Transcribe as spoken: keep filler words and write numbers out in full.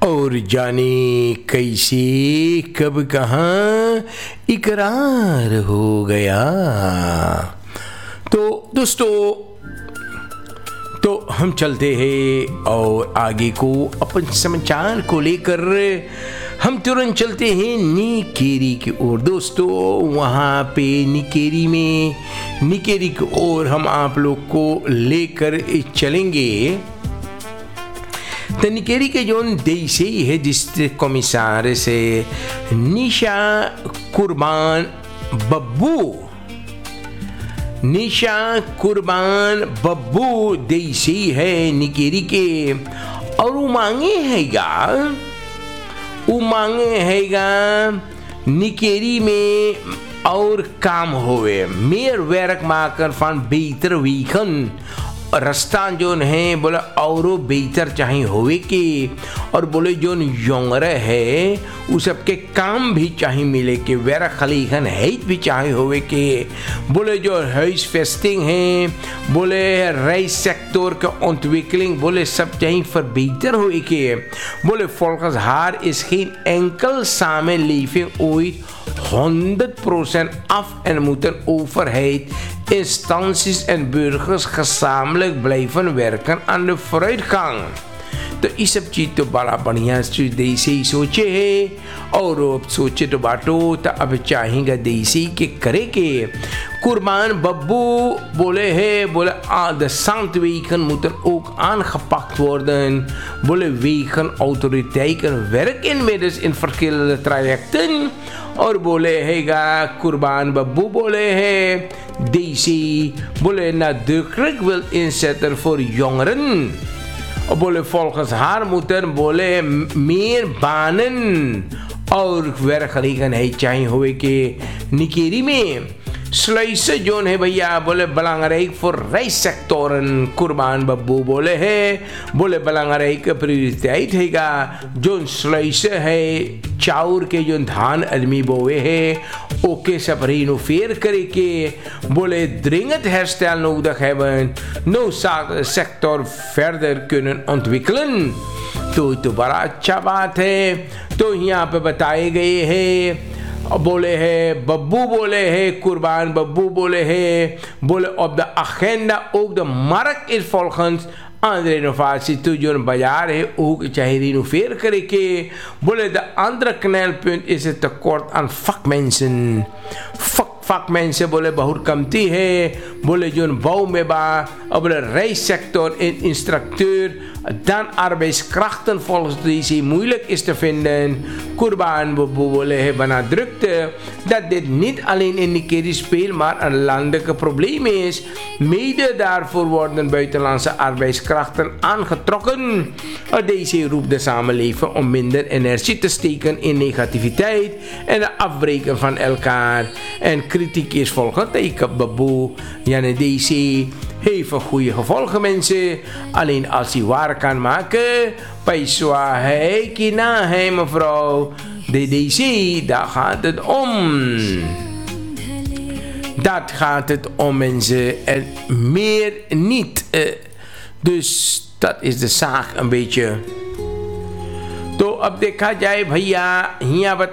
और जाने कैसे कब कहाँ इकरार हो गया। तो दोस्तों, तो हम चलते हैं और आगे को अपन समाचार को लेकर हम तुरंत चलते हैं निकेरी की ओर। दोस्तों, वहाँ पे निकेरी में निकेरी की ओर हम आप लोग को लेकर चलेंगे। तो निकेरी के जोन देशे है डिस्ट्रिक्ट कमिश्नर से निशा कुर्बान बब्बू निशा कुर्बान बब्बू देसी है निकेरी के। और वो मांगे हैगा वो मांगे हैगा निकेरी में और काम होवे मेर werk maken van beter wegen। रास्ता जोन है बोला और बेहतर चाहिए होवे के। और बोले जोन यंगर है वो सबके काम भी चाहिए मिले के। वेरा खलीखन है भी चाहिए होवे के। बोले जो हाउस फेस्टिंग है, बोले राइस सेक्टर के ontwikkeling, बोले सब चाहिए फॉर बेहतर होवे के। बोले volgens haar is geen enkel samenleving ooit honderd procent af en moeten overheid, instanties en burgers gezamenlijk blijven werken aan de vooruitgang। तो ये सब चीज़ तो बड़ा बढ़िया चीज़ देसी ही सोचे है। और अब सोचे तो बाटो तो अब चाहेगा देसी के करे के। कुर्बान बब्बू बोले है बोले de zandwegen moeten ook aangepakt worden। बोले wegen autoriteiten werken inmiddels in verschillende trajecten। और बोले हैगा कुर्बान बब्बू बोले है देसी बोले nadrukkelijk wil inzetten voor jongeren। और बोले volgens haar moeten बोले meer banen और werkgelegenheid है चाहिए हुए के निकेरी में। sluizen जोन है भैया बोले belangrijk voor reissectoren। कुर्बान बब्बू बोले है बोले belangrijk prioriteit हैगा जोन sluizen है चाउर के जो धान आदमी बोए है ओके सब रिनोवेर करे के। बोले dringend herstel nodig hebben, noodzakelijk sector verder kunnen ontwikkelen। तो तो बड़ा अच्छा बात है। तो यहाँ पे बताए गए हैं बोले है बब्बू बोले है कुर्बान बब्बू बोले है बोले op de agenda ook de markt is volgens aan de renovatie toe zo'n bazaar है ook चाहे renoveren करे के। बोले de andere knelpunt is het tekort aan vakmensen। vak vakmensen बोले बहुत कमती है। बोले जोन bouw में बा और बोले reissector en instructeur dan arbeidskrachten volgens deze moeilijk is te vinden। Kurban बोले है benadrukte dat dit niet alleen in Nikeri speelt maar een landelijke probleem is। Mede daarvoor worden buitenlandse arbeidskrachten aangetrokken। Deze roept de samenleving om minder energie te steken in negativiteit en het afbreken van elkaar। En kritiek is volgens teken baboe Janne deze heeft goede gevolgen mensen। Alleen als hij waar kan maken bij zwaar hij kina hij mevrouw de deze daar gaat het om। Dat gaat het om mensen en meer niet। Uh, dus dat is de zaak een beetje। तो अब देखा जाए भैया हिया